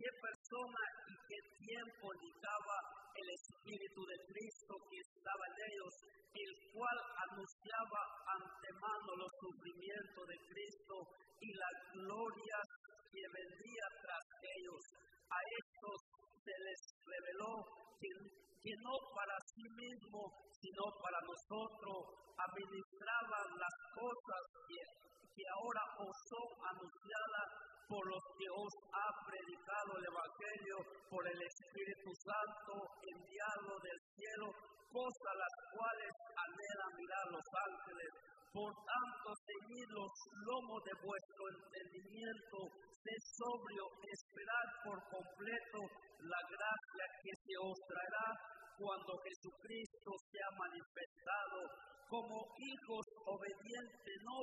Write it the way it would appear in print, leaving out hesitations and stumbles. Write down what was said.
qué persona y qué tiempo indicaba el Espíritu de Cristo que estaba en ellos, el cual anunciaba antemano los sufrimientos de Cristo y la gloria que vendría tras ellos. A estos se les reveló que no para sí mismo, sino para nosotros, administraban las cosas que ahora os son anunciadas por los que os ha predicado el Evangelio por el Espíritu Santo enviado del cielo, cosas las cuales anhelan mirar los ángeles. Por tanto, ceñid los lomos de vuestro entendimiento, sed sobrio, esperad por completo la gracia que se os traerá cuando Jesucristo sea manifestado. Como hijos obedientes, no